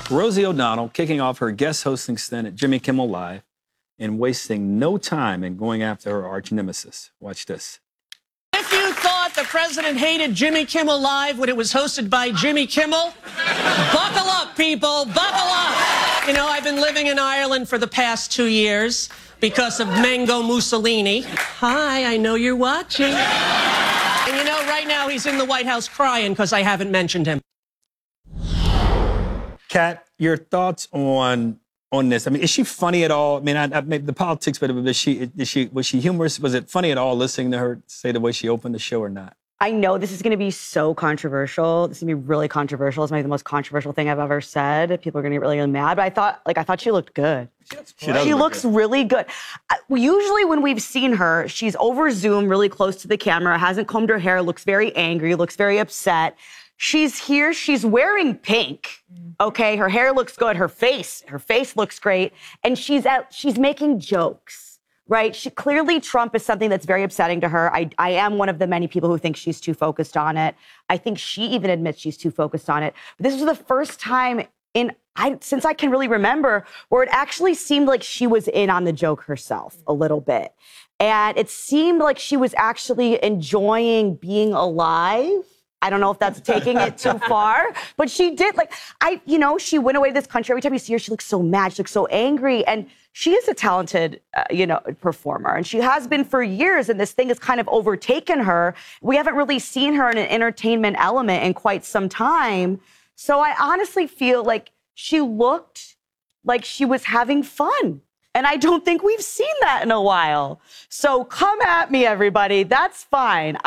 Rosie O'Donnell kicking off her guest hosting stint at Jimmy Kimmel Live and wasting no time in going after her arch nemesis. Watch this. If you thought the president hated Jimmy Kimmel Live when it was hosted by Jimmy Kimmel, buckle up, people, buckle up. You know, I've been living in Ireland for the past 2 years because of Mango Mussolini. Hi, I know you're watching. And you know, right now he's in the White House crying because I haven't mentioned him. Kat, your thoughts on this? I mean, is she funny at all? I mean, I maybe the politics, but was she humorous? Was it funny at all listening to her say the way she opened the show or not? I know this is going to be so controversial. This is going to be really controversial. It's maybe the most controversial thing I've ever said. People are going to get really mad, but I thought she looked good. She looks really good. Usually when we've seen her, she's over Zoom, really close to the camera, hasn't combed her hair, looks very angry, looks very upset. She's here, she's wearing pink, okay? Her hair looks good, her face looks great, and she's making jokes, right? Clearly Trump is something that's very upsetting to her. I am one of the many people who think she's too focused on it. I think she even admits she's too focused on it. But this was the first time since I can really remember where it actually seemed like she was in on the joke herself a little bit. And it seemed like she was actually enjoying being alive. I don't know if that's taking it too far, but she did. She went away to this country. Every time you see her, she looks so mad. She looks so angry. And she is a talented, performer. And she has been for years. And this thing has kind of overtaken her. We haven't really seen her in an entertainment element in quite some time. So I honestly feel like she looked like she was having fun. And I don't think we've seen that in a while. So come at me, everybody. That's fine.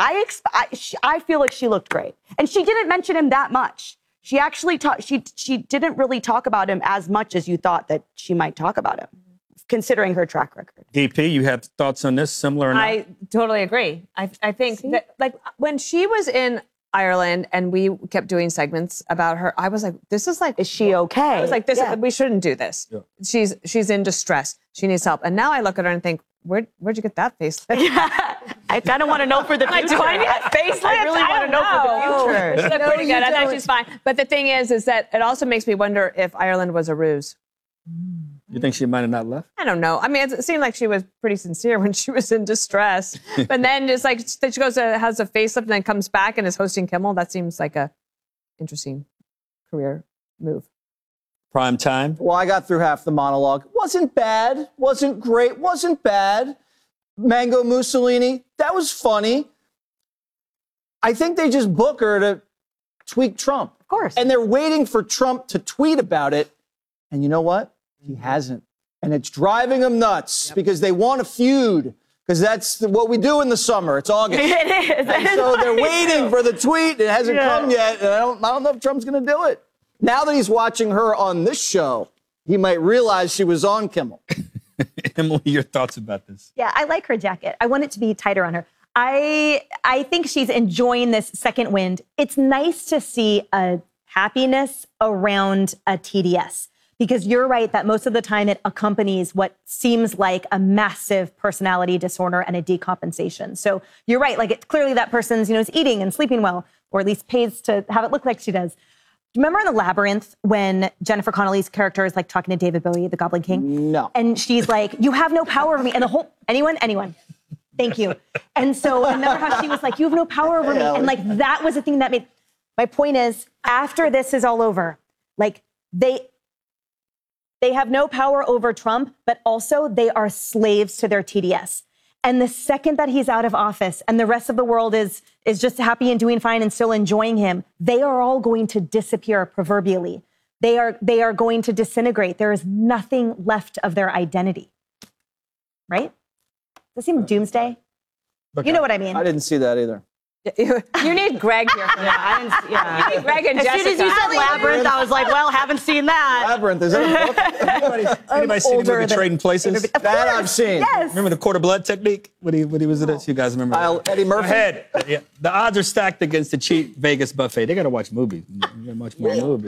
I feel like she looked great. And she didn't mention him that much. She actually she didn't really talk about him as much as you thought that she might talk about him, considering her track record. DP, you have thoughts on this, similar or not? I totally agree. I think that, when she was in Ireland and we kept doing segments about her, I was like, this is like... Is she okay? I was like, we shouldn't do this. Yeah. She's in distress. She needs help. And now I look at her and think, where'd you get that facelift? Yeah. I kind of want to know for the future. Do I need a facelift? I really want to know for the future. She looked pretty good. I think she's fine. But the thing is that it also makes me wonder if Ireland was a ruse. You think she might have not left? I don't know. I mean, it seemed like she was pretty sincere when she was in distress. But then just like she goes to, has a facelift and then comes back and is hosting Kimmel. That seems like a interesting career move. Prime time. Well, I got through half the monologue. Wasn't bad. Wasn't great. Wasn't bad. Mango Mussolini. That was funny. I think they just book her to tweak Trump. Of course. And they're waiting for Trump to tweet about it. And you know what? He hasn't. And it's driving them nuts because they want a feud. Because that's what we do in the summer. It's August. It is. And so they're waiting for the tweet. It hasn't come yet. And I don't know if Trump's going to do it. Now that he's watching her on this show, he might realize she was on Kimmel. Emily, your thoughts about this? Yeah, I like her jacket. I want it to be tighter on her. I think she's enjoying this second wind. It's nice to see a happiness around a TDS. Because you're right that most of the time it accompanies what seems like a massive personality disorder and a decompensation. So you're right, clearly that person's, is eating and sleeping well, or at least pays to have it look like she does. Do you remember in The Labyrinth when Jennifer Connelly's character is talking to David Bowie, the Goblin King? No. And she's like, you have no power over me. And the whole, anyone? Thank you. And so remember how she was like, you have no power over me. And that was the thing that made, my point is, after this is all over, they have no power over Trump, but also they are slaves to their TDS. And the second that he's out of office and the rest of the world is just happy and doing fine and still enjoying him, they are all going to disappear proverbially. They are going to disintegrate. There is nothing left of their identity. Right? Does it seem doomsday? You know what I mean? I didn't see that either. You need Greg here. You need Greg and Jessica. As soon as you said Labyrinth, I was like, well, haven't seen that. Labyrinth, is that a book? Anybody seen the movie Trading Places? That I've seen. Yes. Remember the quarter blood technique when he was in it? You guys remember? Eddie Murphy. Go ahead. Yeah. The odds are stacked against the cheap Vegas buffet. They got to watch movies. You got to watch more movies.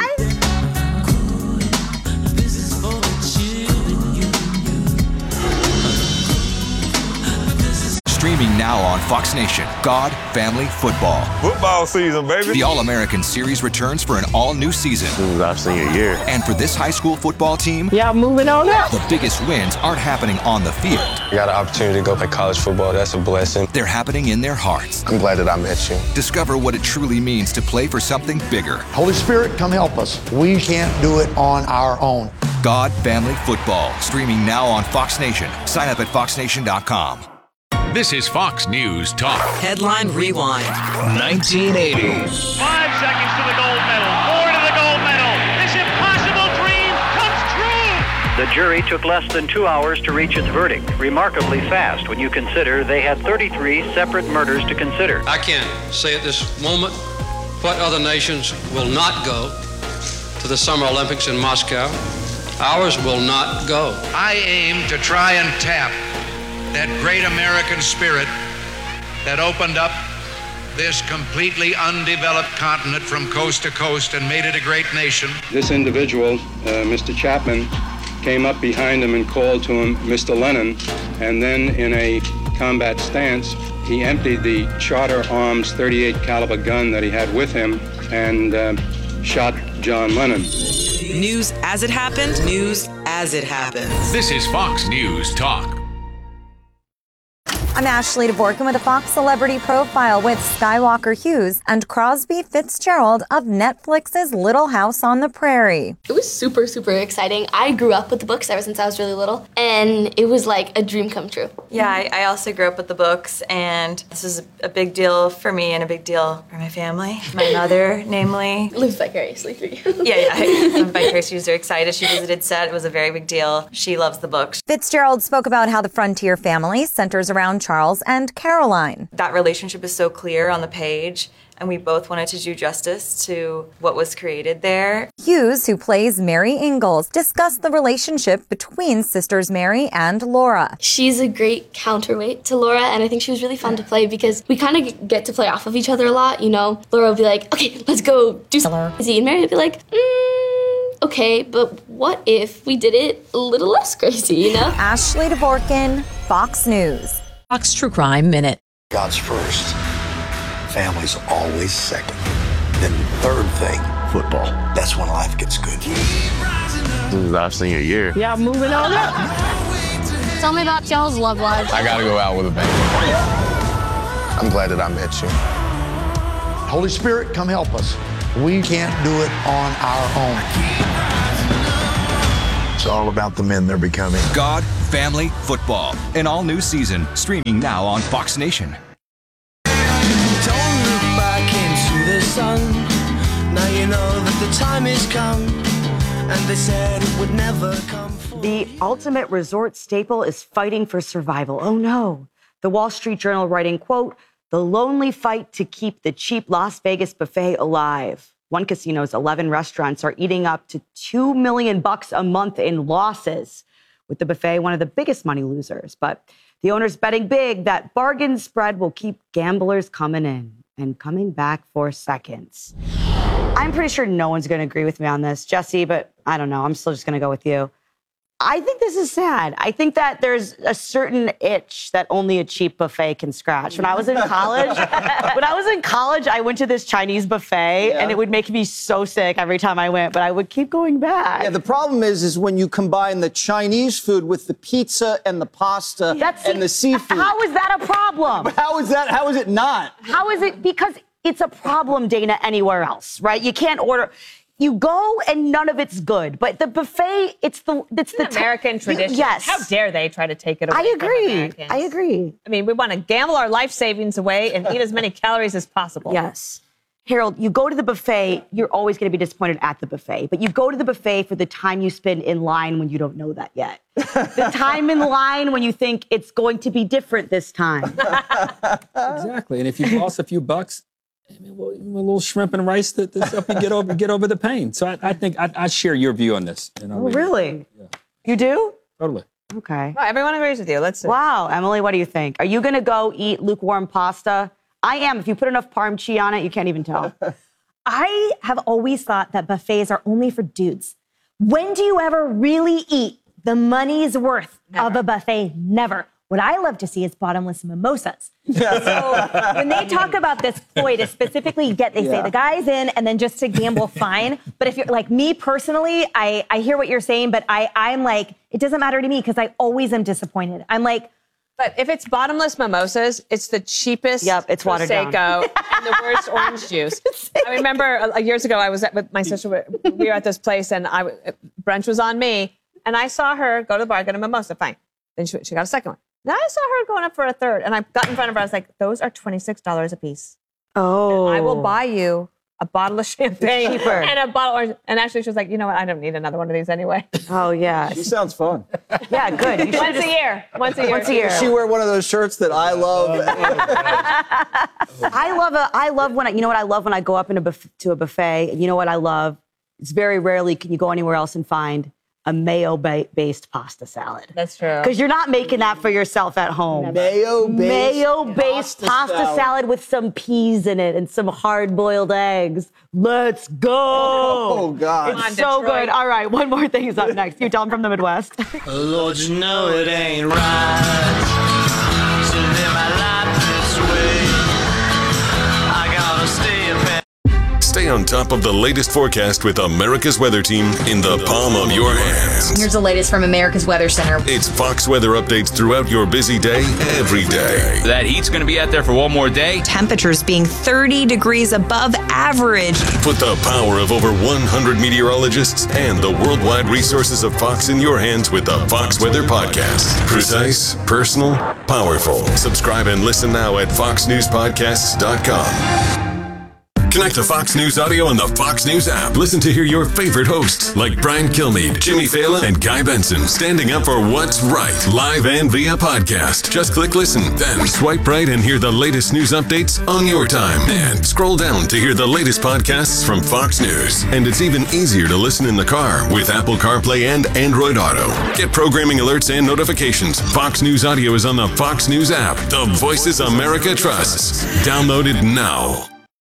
Streaming now on Fox Nation. God, Family, Football. Football season, baby. The All-American Series returns for an all-new season. This is our senior year. And for this high school football team, moving on up. the biggest wins aren't happening on the field. I got an opportunity to go play college football. That's a blessing. They're happening in their hearts. I'm glad that I met you. Discover what it truly means to play for something bigger. Holy Spirit, come help us. We can't do it on our own. God, Family, Football. Streaming now on Fox Nation. Sign up at foxnation.com. This is Fox News Talk. Headline Rewind. 1980. 5 seconds to the gold medal. 4 to the gold medal. This impossible dream comes true. The jury took less than 2 hours to reach its verdict. Remarkably fast when you consider they had 33 separate murders to consider. I can't say at this moment what other nations will not go to the Summer Olympics in Moscow. Ours will not go. I aim to try and tap that great American spirit that opened up this completely undeveloped continent from coast to coast and made it a great nation. This individual, Mr. Chapman, came up behind him and called to him, Mr. Lennon, and then in a combat stance, he emptied the Charter Arms .38 caliber gun that he had with him and shot John Lennon. News as it happened. News as it happens. This is Fox News Talk. I'm Ashley Dvorkin with a Fox Celebrity Profile with Skywalker Hughes and Crosby Fitzgerald of Netflix's Little House on the Prairie. It was super, super exciting. I grew up with the books ever since I was really little, and it was like a dream come true. Yeah, I also grew up with the books, and this is a big deal for me and a big deal for my family. My mother, namely. Lives vicariously through you. Yeah. Vicariously, she was very excited. She visited set. It was a very big deal. She loves the books. Fitzgerald spoke about how the Frontier family centers around Charles and Caroline. That relationship is so clear on the page, and we both wanted to do justice to what was created there. Hughes, who plays Mary Ingalls, discussed the relationship between sisters Mary and Laura. She's a great counterweight to Laura, and I think she was really fun to play because we kind of get to play off of each other a lot, you know? Laura would be like, okay, let's go do something crazy, and Mary would be like, okay, but what if we did it a little less crazy, you know? Ashley Dvorkin, Fox News. Fox True Crime Minute. God's first. Family's always second. Then the third thing, football. That's when life gets good. This is our senior year. Yeah, moving on up. Tell me about y'all's love life. I gotta go out with a bang. I'm glad that I met you. Holy Spirit, come help us. We can't do it on our own. It's all about the men they're becoming. God, Family, Football. An all-new season. Streaming now on Fox Nation. Don't look back into the sun. Now you know that the time has come. And they said it would never come. The ultimate resort staple is fighting for survival. Oh no. The Wall Street Journal writing, quote, the lonely fight to keep the cheap Las Vegas buffet alive. One casino's 11 restaurants are eating up to $2 million a month in losses, with the buffet one of the biggest money losers. But the owner's betting big that bargain spread will keep gamblers coming in and coming back for seconds. I'm pretty sure no one's going to agree with me on this, Jesse, but I don't know. I'm still just going to go with you. I think this is sad. I think that there's a certain itch that only a cheap buffet can scratch. When I was in college, I went to this Chinese buffet and it would make me so sick every time I went, but I would keep going back. Yeah, the problem is when you combine the Chinese food with the pizza and the pasta and the seafood. How is that a problem? How is that? How is it not? How is it? Because it's a problem, Dana, anywhere else, right? You can't order. You go and none of it's good, but the buffet, it's the American tradition. Yes. How dare they try to take it away? I agree. I mean, we want to gamble our life savings away and eat as many calories as possible. Yes. Harold, you go to the buffet, you're always going to be disappointed at the buffet, but you go to the buffet for the time you spend in line when you don't know that yet. The time in line when you think it's going to be different this time. Exactly. And if you lost a few bucks, I mean, well, a little shrimp and rice to help you get over the pain. So I think I share your view on this. You know, really? Yeah. You do? Totally. Okay. Well, everyone agrees with you. Let's see. Wow. Emily, what do you think? Are you going to go eat lukewarm pasta? I am. If you put enough parm cheese on it, you can't even tell. I have always thought that buffets are only for dudes. When do you ever really eat the money's worth of a buffet? Never. What I love to see is bottomless mimosas. So when they talk about this ploy to specifically they say the guy's in and then just to gamble, fine. But if you're like me personally, I hear what you're saying, but I'm like, it doesn't matter to me because I always am disappointed. I'm like, but if it's bottomless mimosas, it's the cheapest it's watered down. Prosecco and the worst orange juice. I remember years ago, I was with my sister. We were at this place, and brunch was on me, and I saw her go to the bar, get a mimosa. Fine. Then she got a second one. Then I saw her going up for a third, and I got in front of her. I was like, "Those are $26 a piece. Oh, and I will buy you a bottle of champagne cheaper and a bottle of orange." And actually, she was like, "You know what? I don't need another one of these anyway." Oh yeah, She sounds fun. yeah, good. You Once a year. Once a year. Does she wear one of those shirts that I love? I love when I love when I go up to a buffet. And you know what I love? It's very rarely can you go anywhere else and find a mayo-based pasta salad. That's true. Because you're not making that for yourself at home. Mayo-based pasta salad with some peas in it and some hard-boiled eggs. Let's go. Oh, God. It's so good. All right, one more thing is up next. You tell them from the Midwest. Lord, you know it ain't right to live my life this way. I gotta stay up. Stay on top of the latest forecast with America's Weather Team in the palm of your hands. Here's the latest from America's Weather Center. It's Fox weather updates throughout your busy day, every day. That heat's going to be out there for one more day. Temperatures being 30 degrees above average. Put the power of over 100 meteorologists and the worldwide resources of Fox in your hands with the Fox Weather Podcast. Precise, personal, powerful. Subscribe and listen now at foxnewspodcasts.com. Connect to Fox News Audio on the Fox News app. Listen to hear your favorite hosts like Brian Kilmeade, Jimmy Fallon, and Guy Benson standing up for what's right, live and via podcast. Just click listen, then swipe right and hear the latest news updates on your time. And scroll down to hear the latest podcasts from Fox News. And it's even easier to listen in the car with Apple CarPlay and Android Auto. Get programming alerts and notifications. Fox News Audio is on the Fox News app. The voices America trusts. Download it now.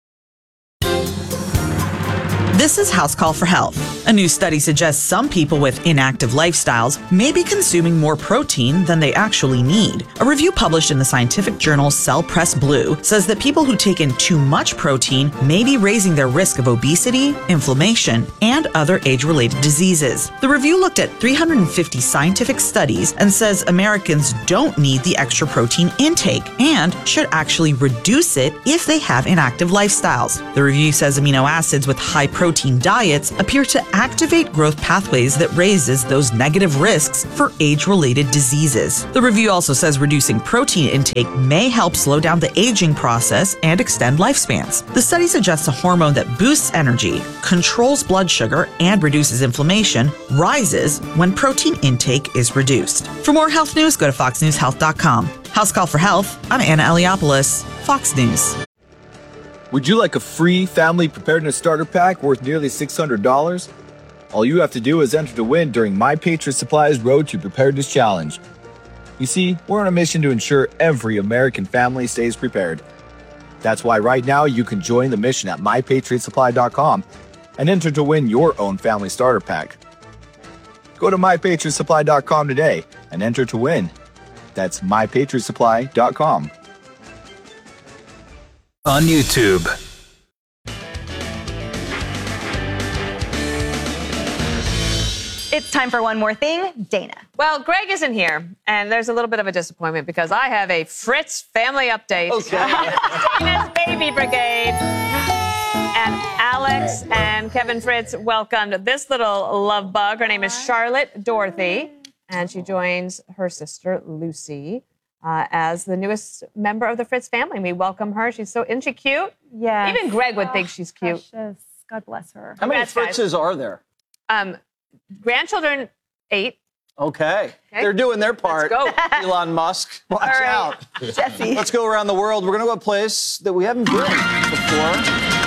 This is House Call for Health. A new study suggests some people with inactive lifestyles may be consuming more protein than they actually need. A review published in the scientific journal Cell Press Blue says that people who take in too much protein may be raising their risk of obesity, inflammation, and other age-related diseases. The review looked at 350 scientific studies and says Americans don't need the extra protein intake and should actually reduce it if they have inactive lifestyles. The review says amino acids with high protein diets appear to activate growth pathways that raises those negative risks for age-related diseases. The review also says reducing protein intake may help slow down the aging process and extend lifespans. The study suggests a hormone that boosts energy, controls blood sugar, and reduces inflammation rises when protein intake is reduced. For more health news, go to foxnewshealth.com. House Call for Health, I'm Anna Eliopoulos, Fox News. Would you like a free family preparedness starter pack worth nearly $600? All you have to do is enter to win during My Patriot Supply's Road to Preparedness Challenge. You see, we're on a mission to ensure every American family stays prepared. That's why right now you can join the mission at mypatriotsupply.com and enter to win your own family starter pack. Go to mypatriotsupply.com today and enter to win. That's mypatriotsupply.com. On YouTube. It's time for one more thing. Dana. Well, Greg isn't here, and there's a little bit of a disappointment because I have a Fritz family update. Okay. Dana's Baby Brigade. And Alex and Kevin Fritz welcomed this little love bug. Her name is Charlotte Dorothy, and she joins her sister Lucy as the newest member of the Fritz family. We welcome her. Isn't she cute? Yeah. Even Greg would think she's cute. Precious. God bless her. How many Congrats, Fritzes are there? Grandchildren, 8. Okay. They're doing their part. Let's go. Elon Musk, watch out. Jesse. Let's go around the world. We're going to go to a place that we haven't been before.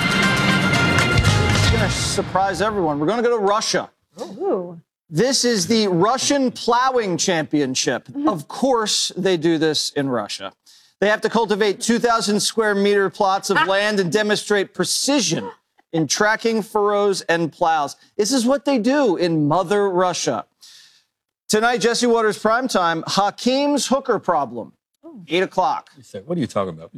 It's going to surprise everyone. We're going to go to Russia. Ooh. This is the Russian Plowing Championship. Of course they do this in Russia. They have to cultivate 2,000 square meter plots of land and demonstrate precision in tracking furrows and plows. This is what they do in Mother Russia. Tonight, Jesse Waters primetime, Hakeem's hooker problem. 8 o'clock. You said, what are you talking about?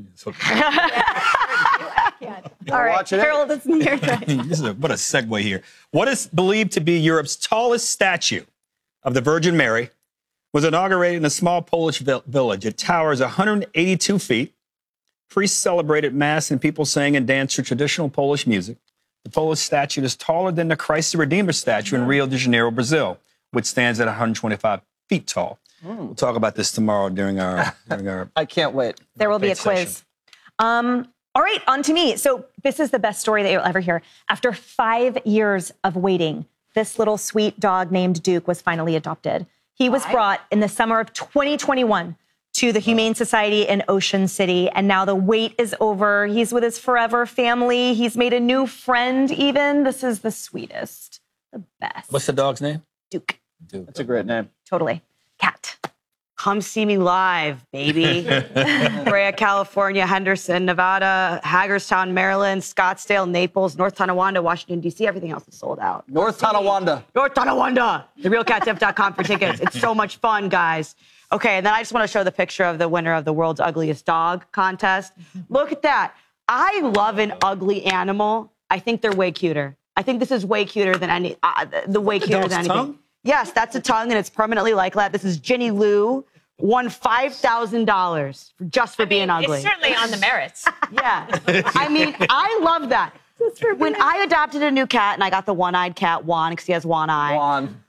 All right, Harold, it's your turn. What a segue here. What is believed to be Europe's tallest statue of the Virgin Mary was inaugurated in a small Polish village. It towers 182 feet. Priests celebrated Mass and people sang and danced to traditional Polish music. The Polish statue is taller than the Christ the Redeemer statue in Rio de Janeiro, Brazil, which stands at 125 feet tall. We'll talk about this tomorrow during our I can't wait. There will be a quiz. All right, on to me. So this is the best story that you'll ever hear. After 5 years of waiting, this little sweet dog named Duke was finally adopted. He was brought in the summer of 2021 to the Humane Society in Ocean City, and now the wait is over. He's with his forever family. He's made a new friend even. This is the sweetest, the best. What's the dog's name? Duke. That's a great name. Totally. Cat. Come see me live, baby. Brea, California, Henderson, Nevada, Hagerstown, Maryland, Scottsdale, Naples, North Tonawanda, Washington, D.C. Everything else is sold out. North Tonawanda. North Tonawanda. TheRealCatTip.com for tickets. It's so much fun, guys. Okay, and then I just want to show the picture of the winner of the World's Ugliest Dog contest. Look at that. I love an ugly animal. I think they're way cuter. I think this is way cuter than any, way cuter than anything. Tongue? Yes, that's a tongue, and it's permanently like that. This is Ginny Lou, won $5,000 just for being ugly. It's certainly on the merits. Yeah. I mean, I love that. When I adopted a new cat, and I got the one-eyed cat, Juan, because he has one eye. Juan.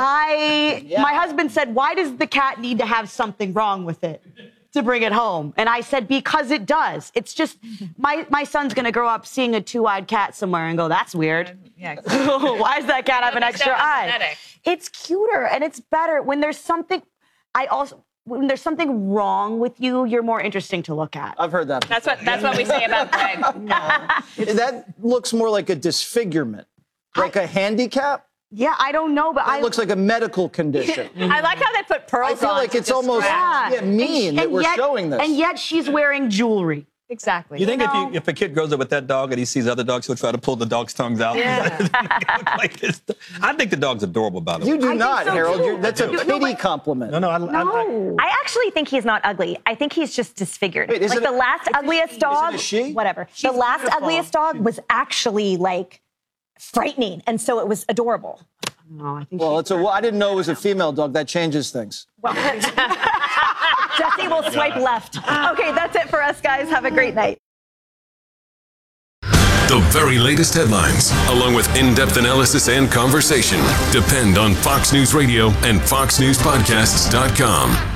My husband said, why does the cat need to have something wrong with it to bring it home? And I said, because it does. It's just, my son's going to grow up seeing a two-eyed cat somewhere and go, that's weird. Yeah. Why does that cat have an extra eye? It's cuter and it's better. When there's something, when there's something wrong with you, you're more interesting to look at. I've heard that. That's what we say about Greg. That looks more like a disfigurement, like a handicap. Yeah, I don't know, but it looks like a medical condition. I like how they put pearls on. I feel like it's almost mean that we're showing this. And yet she's wearing jewelry. Exactly. You think if a kid grows up with that dog and he sees other dogs, he'll try to pull the dog's tongues out? Yeah. I think the dog's adorable, by the way. You do not, so Harold. That's a pity compliment. No. I actually think he's not ugly. I think he's just disfigured. Wait, like the last ugliest dog, whatever. The last ugliest dog was actually like frightening, and so it was adorable. No, I think. Well, I didn't know it was a female dog. That changes things. Well, Jesse will swipe left. Okay, that's it for us, guys. Have a great night. The very latest headlines, along with in-depth analysis and conversation, depend on Fox News Radio and FoxNewsPodcasts.com.